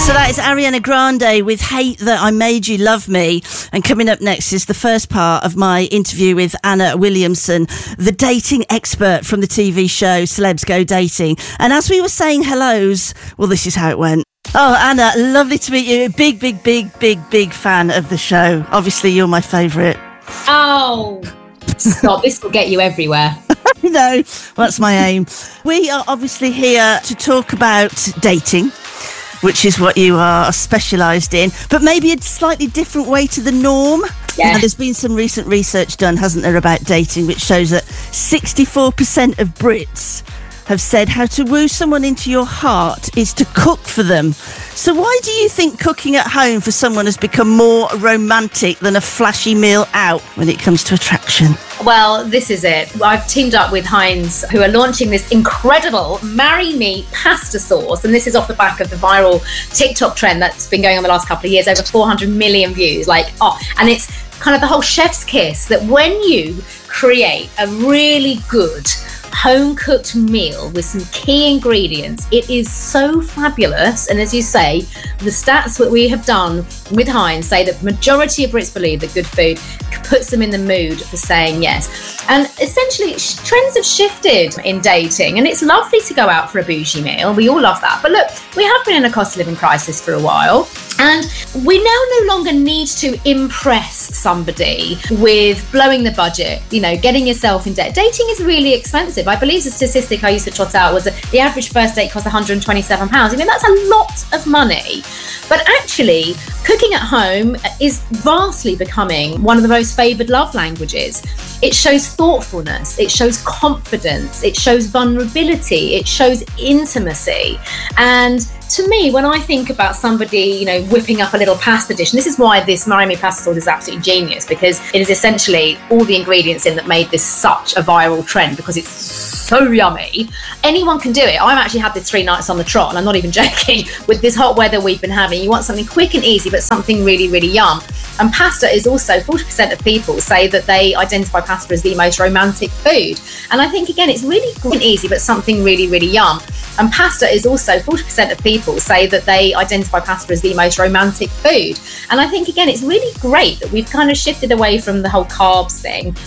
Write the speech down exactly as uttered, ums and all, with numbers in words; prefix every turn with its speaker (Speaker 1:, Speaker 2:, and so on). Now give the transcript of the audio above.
Speaker 1: So that is Ariana Grande with Hate That I Made You Love Me. And coming up next is the first part of my interview with Anna Williamson, the dating expert from the T V show Celebs Go Dating. And as we were saying hellos, well, this is how it went. Oh, Anna, lovely to meet you. Big, big, big, big, big fan of the show. Obviously, you're my favourite.
Speaker 2: Oh, stop. This will get you everywhere.
Speaker 1: I know. Well, that's my aim. We are obviously here to talk about dating, which is what you are specialised in, but maybe a slightly different way to the norm.
Speaker 2: Yeah.
Speaker 1: And there's been some recent research done, hasn't there, about dating, which shows that sixty-four percent of Brits have said how to woo someone into your heart is to cook for them. So why do you think cooking at home for someone has become more romantic than a flashy meal out when it comes to attraction?
Speaker 2: Well, this is it. I've teamed up with Heinz, who are launching this incredible Marry Me pasta sauce. And this is off the back of the viral TikTok trend that's been going on the last couple of years, over four hundred million views. Like, oh, and it's kind of the whole chef's kiss that when you create a really good home-cooked meal with some key ingredients, it is so fabulous. And as you say, the stats that we have done with Heinz say that the majority of Brits believe that good food puts them in the mood for saying yes. And essentially, trends have shifted in dating, and it's lovely to go out for a bougie meal. We all love that. But look, we have been in a cost of living crisis for a while, and we now no longer need to impress somebody with blowing the budget, you know, getting yourself in debt. Dating is really expensive. I believe the statistic I used to trot out was that the average first date cost one hundred twenty-seven pounds. I mean, that's a lot of money. But actually, cooking at home is vastly becoming one of the most favoured love languages. It shows thoughtfulness, it shows confidence, it shows vulnerability, it shows intimacy. And to me, when I think about somebody, you know, whipping up a little pasta dish, and this is why this Marry Me pasta sauce is absolutely genius, because it is essentially all the ingredients in that made this such a viral trend, because it's so yummy. Anyone can do it. I've actually had this three nights on the trot, and I'm not even joking, with this hot weather we've been having. You want something quick and easy, but something really, really yum. And pasta is also, forty percent of people say that they identify pasta as the most romantic food. And I think, again, it's really quick and easy, but something really, really yum. And pasta is also, forty percent of people say that they identify pasta as the most romantic food. And I think, again, it's really great that we've kind of shifted away from the whole carbs thing.